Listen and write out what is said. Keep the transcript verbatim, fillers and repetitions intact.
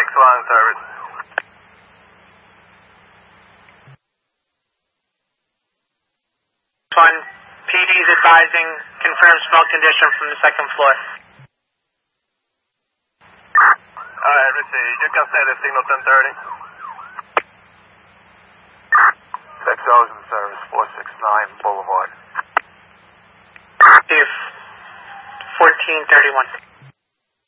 six one service. One, P D is advising confirmed smoke condition from the second floor. Alright, received. You can say the signal ten thirty. six thousand service, four six nine Boulevard. Steve, fourteen thirty-one.